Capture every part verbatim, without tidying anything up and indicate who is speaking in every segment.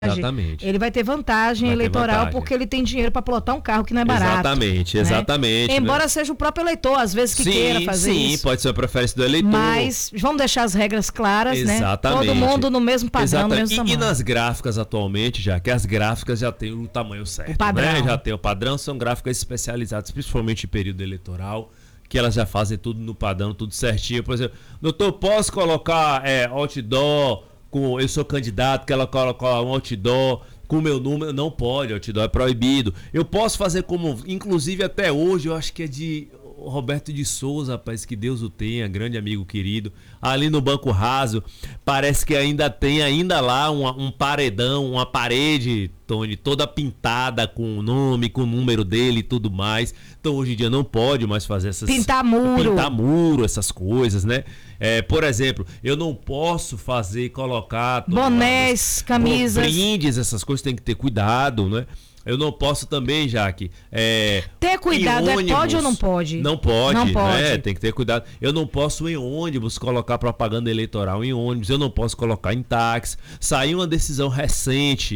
Speaker 1: Exatamente.
Speaker 2: Ele vai ter vantagem
Speaker 1: Vai ter
Speaker 2: eleitoral
Speaker 1: vantagem.
Speaker 2: porque ele tem dinheiro para plotar um carro que não é barato.
Speaker 1: Exatamente,
Speaker 2: né?
Speaker 1: exatamente.
Speaker 2: Embora
Speaker 1: né?
Speaker 2: seja o próprio eleitor, às vezes, que
Speaker 1: sim,
Speaker 2: queira fazer
Speaker 1: sim,
Speaker 2: isso.
Speaker 1: Sim, pode ser a preferência do eleitor.
Speaker 2: Mas vamos deixar as regras claras,
Speaker 1: Exatamente.
Speaker 2: né? Todo mundo no mesmo padrão,
Speaker 1: Exatamente.
Speaker 2: no mesmo
Speaker 1: e,
Speaker 2: tamanho.
Speaker 1: e nas gráficas atualmente, já que as gráficas já têm o tamanho certo.
Speaker 2: O padrão.
Speaker 1: Né? Já tem o padrão, são gráficas especializadas, principalmente em período eleitoral, que elas já fazem tudo no padrão, tudo certinho. Por exemplo, doutor, posso colocar é, outdoor, com, eu sou candidato, que ela coloca um outdoor com o meu número? Não pode, outdoor é proibido. Eu posso fazer como, inclusive até hoje, eu acho que é de Roberto de Souza, rapaz, que Deus o tenha, grande amigo querido, ali no Banco Raso, parece que ainda tem ainda lá um, um paredão, uma parede, Tony, toda pintada com o nome, com o número dele e tudo mais. Então hoje em dia não pode mais fazer essas...
Speaker 2: Pintar muro.
Speaker 1: Pintar muro, essas coisas, né? É, por exemplo, eu não posso fazer, colocar...
Speaker 2: bonés, camisas...
Speaker 1: brindes, essas coisas tem que ter cuidado, né? Eu não posso também, Jaque. É,
Speaker 2: ter cuidado, é
Speaker 1: ônibus,
Speaker 2: pode ou não pode?
Speaker 1: Não pode,
Speaker 2: não pode.
Speaker 1: Né? Tem que ter cuidado. Eu não posso em ônibus colocar propaganda eleitoral em ônibus, eu não posso colocar em táxi. Saiu uma decisão recente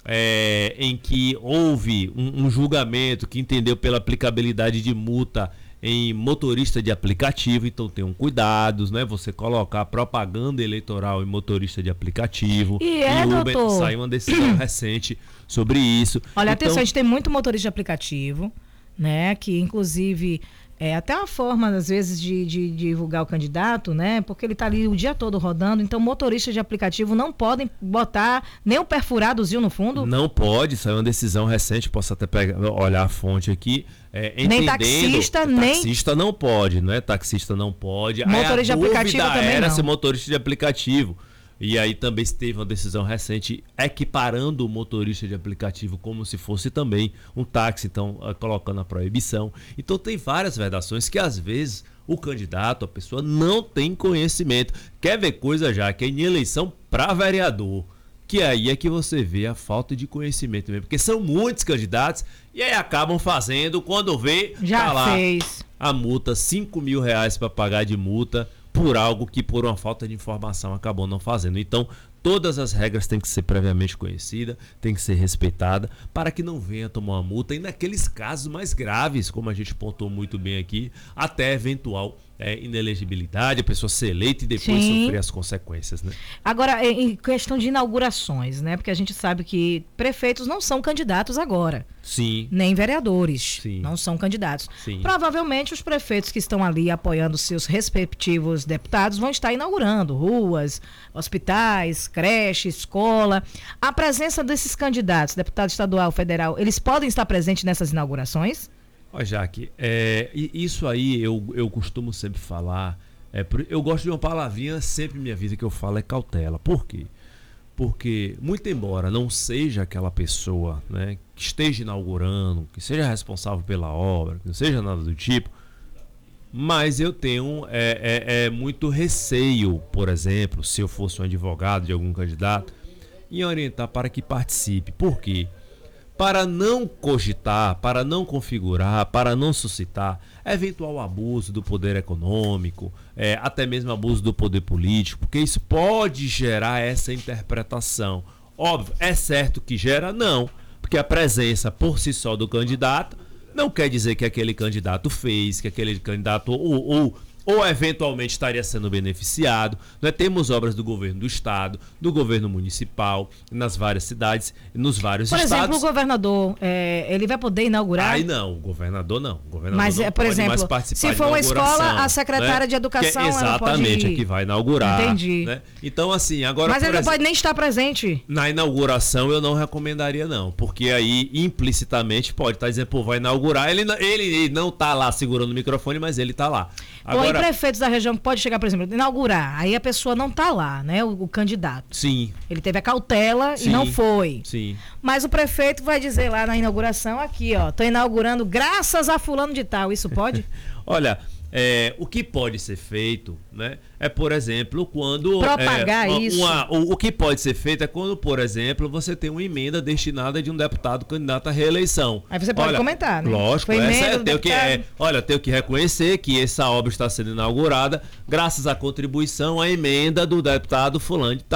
Speaker 1: é, em que houve um, um julgamento que entendeu pela aplicabilidade de multa em motorista de aplicativo, então tenham cuidados, né? Você colocar propaganda eleitoral em motorista de aplicativo.
Speaker 2: E é,
Speaker 1: Uber,
Speaker 2: doutor?
Speaker 1: saiu uma decisão recente sobre isso.
Speaker 2: Olha,
Speaker 1: então,
Speaker 2: atenção, a gente tem muito motorista de aplicativo, né? Que inclusive é até uma forma, às vezes, de, de, de divulgar o candidato, né? Porque ele está ali o dia todo rodando, então motoristas de aplicativo não podem botar nem o perfuradozinho no fundo.
Speaker 1: Não pode, saiu uma decisão recente, posso até pegar, olhar a fonte aqui. É,
Speaker 2: nem taxista, nem...
Speaker 1: Taxista não pode, não é? Taxista não pode.
Speaker 2: Motorista de aplicativo também
Speaker 1: era
Speaker 2: não.
Speaker 1: ser motorista de aplicativo. E aí também teve uma decisão recente equiparando o motorista de aplicativo como se fosse também um táxi, então colocando a proibição. Então tem várias vedações que às vezes o candidato, a pessoa não tem conhecimento. Quer ver coisa já que é em eleição para vereador, que aí é que você vê a falta de conhecimento mesmo, porque são muitos candidatos e aí acabam fazendo, quando vê,
Speaker 2: já
Speaker 1: tá lá
Speaker 2: fez
Speaker 1: a multa, cinco mil reais para pagar de multa por algo que por uma falta de informação acabou não fazendo. Então todas as regras têm que ser previamente conhecidas, tem que ser respeitada para que não venha tomar uma multa e naqueles casos mais graves, como a gente pontuou muito bem aqui, até eventual é, inelegibilidade, a pessoa ser eleita e depois
Speaker 2: Sim.
Speaker 1: sofrer as consequências, né?
Speaker 2: Agora, em questão de inaugurações, né? Porque a gente sabe que prefeitos não são candidatos agora.
Speaker 1: Sim.
Speaker 2: Nem vereadores.
Speaker 1: Sim.
Speaker 2: Não são candidatos.
Speaker 1: Sim.
Speaker 2: Provavelmente os prefeitos que estão ali apoiando seus respectivos deputados vão estar inaugurando ruas, hospitais, creche, escola. A presença desses candidatos, deputado estadual, federal, eles podem estar presentes nessas inaugurações?
Speaker 1: Ó, Jaque, é, isso aí eu, eu costumo sempre falar, é, eu gosto de uma palavrinha sempre na minha vida que eu falo, é cautela. Por quê? Porque, muito embora não seja aquela pessoa, né, que esteja inaugurando, que seja responsável pela obra, que não seja nada do tipo, mas eu tenho é, é, é muito receio, por exemplo, se eu fosse um advogado de algum candidato, em orientar para que participe. Por quê? Para não cogitar, para não configurar, para não suscitar eventual abuso do poder econômico, é, até mesmo abuso do poder político, porque isso pode gerar essa interpretação. Óbvio, é certo que gera? Não, porque a presença por si só do candidato não quer dizer que aquele candidato fez, que aquele candidato ou, ou, ou eventualmente estaria sendo beneficiado. Nós temos obras do governo do estado, do governo municipal, nas várias cidades, nos vários
Speaker 2: por
Speaker 1: estados.
Speaker 2: Por exemplo, o governador, é, ele vai poder inaugurar?
Speaker 1: Aí não, o governador não. O governador
Speaker 2: Mas,
Speaker 1: não
Speaker 2: por
Speaker 1: pode
Speaker 2: exemplo,
Speaker 1: mais participar
Speaker 2: se for uma escola, a secretária
Speaker 1: né?
Speaker 2: de educação,
Speaker 1: que é
Speaker 2: ela pode
Speaker 1: exatamente,
Speaker 2: ir.
Speaker 1: é que vai inaugurar.
Speaker 2: Entendi.
Speaker 1: Né? Então, assim, agora...
Speaker 2: Mas ele não
Speaker 1: exemplo,
Speaker 2: pode nem estar presente.
Speaker 1: Na inauguração eu não recomendaria não, porque aí implicitamente pode estar dizendo, pô, vai inaugurar, ele, ele, ele não tá lá segurando o microfone, mas ele tá lá.
Speaker 2: Agora, ou em prefeitos da região que pode chegar, por exemplo, inaugurar, aí a pessoa não tá lá, né, o, o candidato.
Speaker 1: Sim.
Speaker 2: Ele teve a cautela
Speaker 1: Sim.
Speaker 2: e não foi.
Speaker 1: Sim.
Speaker 2: Mas o prefeito vai dizer lá na inauguração, aqui, ó, tô inaugurando graças a fulano de tal, isso pode?
Speaker 1: Olha, é, o que pode ser feito, né, é, por exemplo, quando...
Speaker 2: Propagar
Speaker 1: é,
Speaker 2: isso.
Speaker 1: Uma, o, o que pode ser feito é quando, por exemplo, você tem uma emenda destinada de um deputado candidato à reeleição.
Speaker 2: Aí você pode
Speaker 1: olha,
Speaker 2: comentar, né?
Speaker 1: Lógico,
Speaker 2: Foi
Speaker 1: essa
Speaker 2: emenda
Speaker 1: é,
Speaker 2: do
Speaker 1: tenho que,
Speaker 2: deputado.
Speaker 1: é, olha, tenho que reconhecer que essa obra está sendo inaugurada graças à contribuição, à emenda do deputado fulano de tal.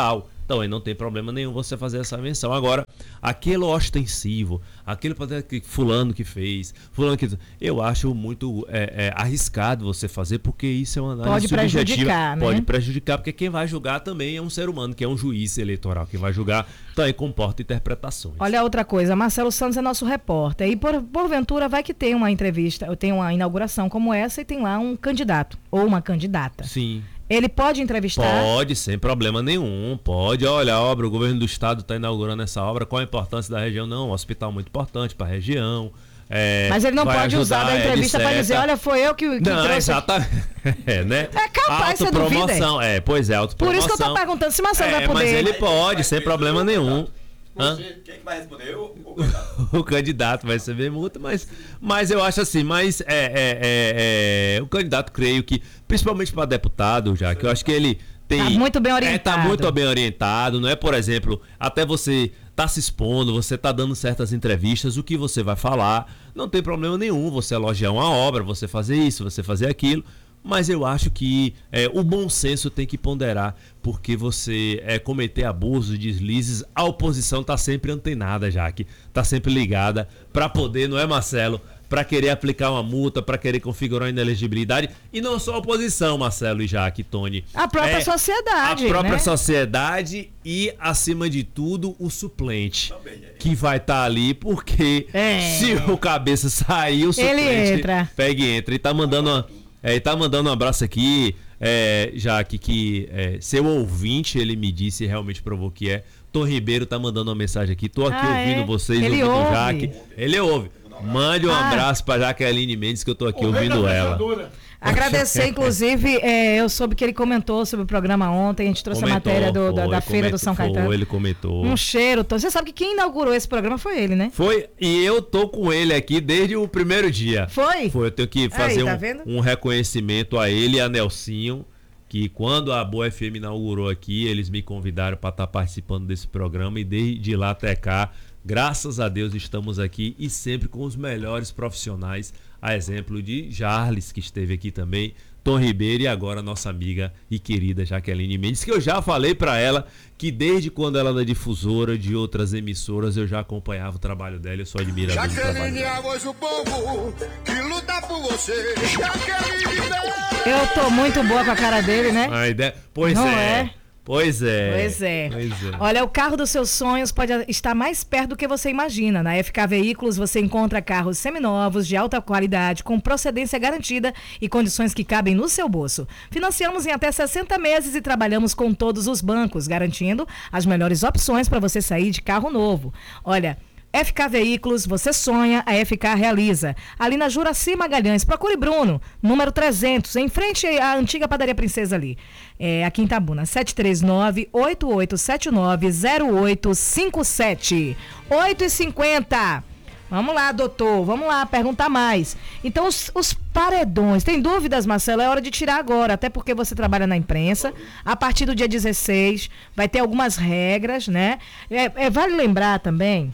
Speaker 1: Então aí não tem problema nenhum você fazer essa menção. Agora, aquele ostensivo, aquele que fulano que fez, fulano que... Eu acho muito é, é, arriscado você fazer, porque isso é uma análise
Speaker 2: pode
Speaker 1: subjetiva.
Speaker 2: Prejudicar, né?
Speaker 1: Pode prejudicar, porque quem vai julgar também é um ser humano, que é um juiz eleitoral. Quem vai julgar também comporta interpretações.
Speaker 2: Olha outra coisa, Marcelo Santos é nosso repórter. E por, porventura vai que tem uma entrevista, tem uma inauguração como essa e tem lá um candidato ou uma candidata.
Speaker 1: Sim.
Speaker 2: Ele pode entrevistar?
Speaker 1: Pode, sem problema nenhum. Pode. Olha, a obra, o governo do estado está inaugurando essa obra. Qual a importância da região? Não, um hospital muito importante para a região. É,
Speaker 2: mas ele não pode usar da entrevista para dizer, olha, foi eu que, que
Speaker 1: não,
Speaker 2: trouxe...
Speaker 1: Exatamente. É, né?
Speaker 2: É capaz, você duvida?
Speaker 1: É, pois é, autopromoção.
Speaker 2: Por isso que eu tô perguntando se Marcelo
Speaker 1: é,
Speaker 2: vai poder...
Speaker 1: Mas ele pode, sem problema nenhum.
Speaker 3: Você, quem que vai responder? Eu, o candidato.
Speaker 1: O candidato vai receber multa, mas, mas eu acho assim, mas é, é, é, é, o candidato, creio que, principalmente para deputado, já que eu acho que ele tem...
Speaker 2: Tá muito bem orientado.
Speaker 1: É, tá muito bem orientado, não é, por exemplo, até você tá se expondo, você tá dando certas entrevistas, o que você vai falar, não tem problema nenhum, você elogiar uma obra, você fazer isso, você fazer aquilo. Mas eu acho que é, o bom senso tem que ponderar, porque você é, cometer abusos, deslizes, a oposição está sempre antenada, Jaque, está sempre ligada para poder, não é, Marcelo, para querer aplicar uma multa, para querer configurar uma inelegibilidade, e não só a oposição, Marcelo e Jaque, Tony.
Speaker 2: A própria
Speaker 1: é,
Speaker 2: sociedade,
Speaker 1: A própria
Speaker 2: né?
Speaker 1: sociedade e, acima de tudo, o suplente, que vai estar tá ali, porque
Speaker 2: é.
Speaker 1: se o cabeça sair, o suplente
Speaker 2: ele entra.
Speaker 1: pega e entra, e tá mandando uma... É, ele tá mandando um abraço aqui, é, já que, que é, seu ouvinte, ele me disse, realmente provou que é. Tom Ribeiro tá mandando uma mensagem aqui. Tô aqui
Speaker 2: ah,
Speaker 1: ouvindo
Speaker 2: é?
Speaker 1: vocês,
Speaker 2: ele
Speaker 1: ouvindo
Speaker 2: ouve.
Speaker 1: o Jaque. Ele ouve. Mande um ah. abraço pra Jaqueline Mendes, que eu tô aqui o ouvindo ela.
Speaker 2: Agradecer, inclusive, é, eu soube que ele comentou sobre o programa ontem, a gente trouxe comentou, a matéria do, da, da
Speaker 1: foi,
Speaker 2: Feira do São
Speaker 1: foi,
Speaker 2: Caetano.
Speaker 1: Ele comentou.
Speaker 2: Um cheiro, Tom. Você sabe que quem inaugurou esse programa foi ele, né?
Speaker 1: Foi, e eu tô com ele aqui desde o primeiro dia.
Speaker 2: Foi?
Speaker 1: Foi, eu tenho que fazer
Speaker 2: Aí, tá
Speaker 1: um, um reconhecimento a ele e a Nelsinho, que quando a Boa F M inaugurou aqui, eles me convidaram para estar participando desse programa, e desde lá até cá, graças a Deus, estamos aqui e sempre com os melhores profissionais, a exemplo de Jarles, que esteve aqui também, Tom Ribeiro e agora nossa amiga e querida Jaqueline Mendes, que eu já falei para ela que desde quando ela é difusora de outras emissoras eu já acompanhava o trabalho dela, eu sou admirador do trabalho dela.
Speaker 4: Jaqueline é a voz do povo que luta por você. Jaqueline,
Speaker 2: eu tô muito boa com a cara dele, né?
Speaker 1: A ideia... Pois
Speaker 2: Não
Speaker 1: é.
Speaker 2: é?
Speaker 1: Pois é.
Speaker 2: Pois é.
Speaker 1: Pois é.
Speaker 2: Olha, o carro dos seus sonhos pode estar mais perto do que você imagina. Na F K Veículos você encontra carros seminovos de alta qualidade, com procedência garantida e condições que cabem no seu bolso. Financiamos em até sessenta meses e trabalhamos com todos os bancos, garantindo as melhores opções para você sair de carro novo. Olha, F K Veículos, você sonha, a F K realiza. Ali na Juraci Magalhães, procure Bruno, número trezentos, em frente à antiga Padaria Princesa ali, é, aqui em Itabuna, sete três nove, oito oito sete nove, zero oito cinco sete. oito e cinquenta. Vamos lá, doutor, vamos lá, perguntar mais. Então, os, os paredões, tem dúvidas, Marcelo? É hora de tirar agora, até porque você trabalha na imprensa. A partir do dia dezesseis, vai ter algumas regras, né? É, é, vale lembrar também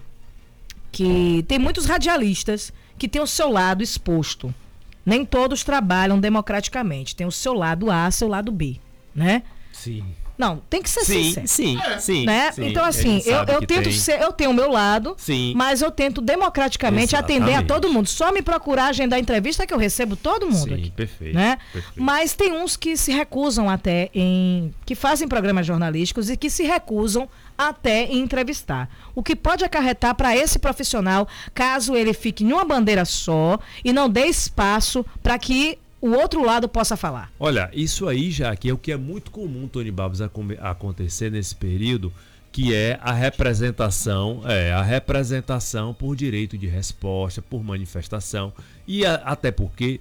Speaker 2: que tem muitos radialistas que têm o seu lado exposto. Nem todos trabalham democraticamente. Tem o seu lado A, seu lado B, né?
Speaker 1: Sim.
Speaker 2: Não, tem que ser
Speaker 1: sim,
Speaker 2: sincero.
Speaker 1: sim, sim,
Speaker 2: né?
Speaker 1: sim.
Speaker 2: Então, assim, eu, eu tento
Speaker 1: tem.
Speaker 2: ser, eu tenho o meu lado,
Speaker 1: sim.
Speaker 2: mas eu tento democraticamente
Speaker 1: Exatamente.
Speaker 2: atender a todo mundo. Só me procurar agendar entrevista que eu recebo todo mundo
Speaker 1: sim,
Speaker 2: aqui.
Speaker 1: Perfeito,
Speaker 2: né?
Speaker 1: perfeito.
Speaker 2: Mas tem uns que se recusam até em. Que fazem programas jornalísticos e que se recusam até em entrevistar. O que pode acarretar para esse profissional, caso ele fique em uma bandeira só e não dê espaço para que o outro lado possa falar.
Speaker 1: Olha, isso aí já que é o que é muito comum, Tony Babos, a, a acontecer nesse período, que é a representação, é, a representação por direito de resposta, por manifestação, e a, até porque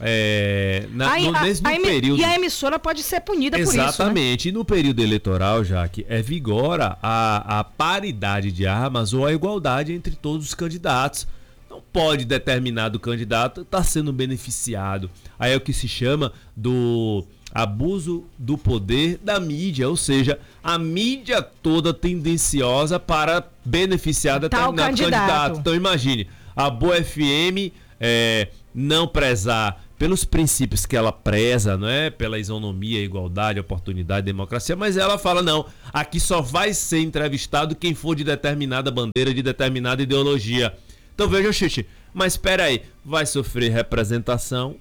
Speaker 1: é, na,
Speaker 2: a,
Speaker 1: no, nesse,
Speaker 2: a,
Speaker 1: no
Speaker 2: a,
Speaker 1: período...
Speaker 2: E a emissora pode ser punida por isso, né?
Speaker 1: Exatamente, e no período eleitoral, já que é vigora a, a paridade de armas ou a igualdade entre todos os candidatos. Não pode determinado candidato estar sendo beneficiado. Aí é o que se chama do abuso do poder da mídia, ou seja, a mídia toda tendenciosa para beneficiar determinado candidato. candidato. Então imagine, a Boa F M é, não prezar pelos princípios que ela preza, não é? Pela isonomia, igualdade, oportunidade, democracia, mas ela fala, não, aqui só vai ser entrevistado quem for de determinada bandeira, de determinada ideologia. Então veja, Xixi, mas espera aí, vai sofrer representação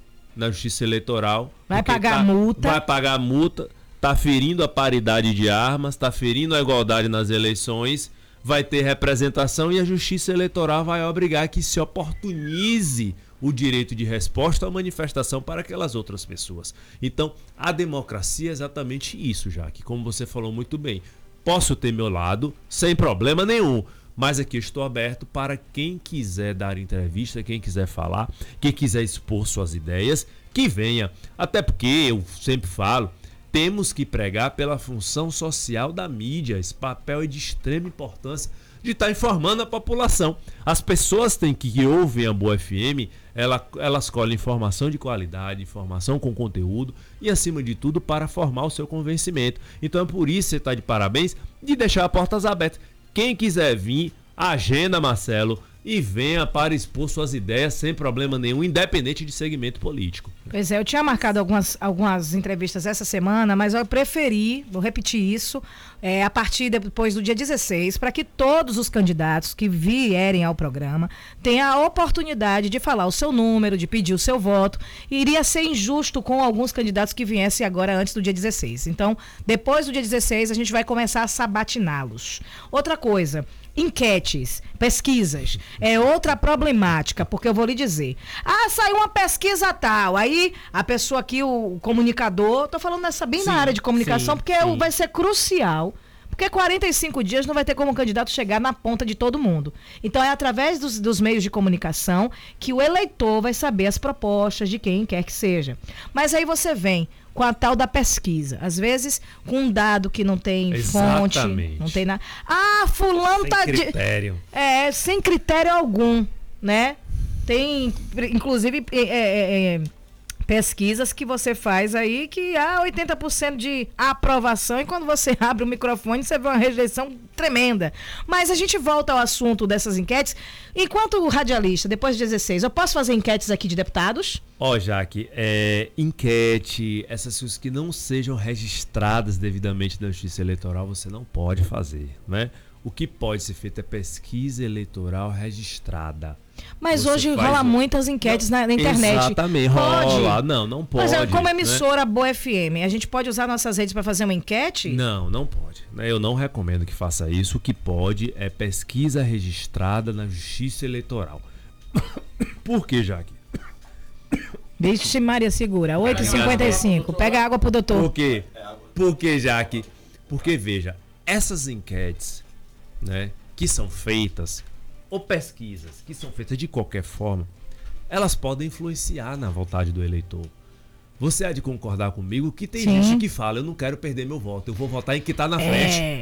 Speaker 1: na justiça eleitoral.
Speaker 2: Vai pagar
Speaker 1: tá,
Speaker 2: multa.
Speaker 1: Vai pagar multa, tá ferindo a paridade de armas, tá ferindo a igualdade nas eleições, vai ter representação e a justiça eleitoral vai obrigar que se oportunize o direito de resposta à manifestação para aquelas outras pessoas. Então, a democracia é exatamente isso, Jaque. Como você falou muito bem, posso ter meu lado sem problema nenhum, mas aqui estou aberto para quem quiser dar entrevista, quem quiser falar, quem quiser expor suas ideias, que venha. Até porque, eu sempre falo, temos que pregar pela função social da mídia. Esse papel é de extrema importância de estar informando a população. As pessoas têm que, que ouvem a Boa F M, ela, elas colhem informação de qualidade, informação com conteúdo e, acima de tudo, para formar o seu convencimento. Então é por isso que você está de parabéns de deixar portas abertas. Quem quiser vir, agenda, Marcelo, e venha para expor suas ideias sem problema nenhum, independente de segmento político.
Speaker 2: Pois é, eu tinha marcado algumas, algumas entrevistas essa semana, mas eu preferi, vou repetir isso, é, a partir de, depois do dia dezesseis, para que todos os candidatos que vierem ao programa tenham a oportunidade de falar o seu número, de pedir o seu voto. Iria ser injusto com alguns candidatos que viessem agora antes do dia dezesseis. Então, depois do dia dezesseis, a gente vai começar a sabatiná-los. Outra coisa, enquetes, pesquisas, é outra problemática, porque eu vou lhe dizer, ah, saiu uma pesquisa tal, aí a pessoa aqui, o comunicador, tô falando nessa bem sim, na área de comunicação, sim, porque sim. vai ser crucial, porque quarenta e cinco dias não vai ter como o candidato chegar na ponta de todo mundo. Então é através dos, dos meios de comunicação que o eleitor vai saber as propostas de quem quer que seja. Mas aí você vem com a tal da pesquisa. Às vezes, com um dado que não tem
Speaker 1: Exatamente.
Speaker 2: fonte, não tem nada. Ah, fulano
Speaker 1: sem
Speaker 2: tá...
Speaker 1: critério.
Speaker 2: De... É, sem critério algum, né? Tem, inclusive, é, é, é, pesquisas que você faz aí que há oitenta por cento de aprovação e quando você abre o microfone você vê uma rejeição tremenda. Mas a gente volta ao assunto dessas enquetes. Enquanto radialista, depois de dezesseis, eu posso fazer enquetes aqui de deputados?
Speaker 1: Ó, oh, Jaque, é, enquete, essas coisas que não sejam registradas devidamente na Justiça Eleitoral, você não pode fazer, né? O que pode ser feito é pesquisa eleitoral registrada.
Speaker 2: Mas
Speaker 1: você
Speaker 2: hoje rola
Speaker 1: o...
Speaker 2: muitas enquetes na, na internet.
Speaker 1: Exatamente,
Speaker 2: pode.
Speaker 1: rola. Não, não pode.
Speaker 2: Mas é, como emissora
Speaker 1: né?
Speaker 2: Boa F M, a gente pode usar nossas redes para fazer uma enquete?
Speaker 1: Não, não pode. Eu não recomendo que faça isso. O que pode é pesquisa registrada na Justiça Eleitoral. Por quê, Jaque?
Speaker 2: Vixe, Maria, segura. oito e cinquenta e cinco. Pega água pro doutor.
Speaker 1: Por quê? Por quê, Jaque? Porque, veja, essas enquetes, né, que são feitas, ou pesquisas que são feitas de qualquer forma, elas podem influenciar na vontade do eleitor. Você há de concordar comigo que tem
Speaker 2: Sim.
Speaker 1: gente que fala, eu não quero perder meu voto, eu vou votar em quem está na frente.
Speaker 2: É.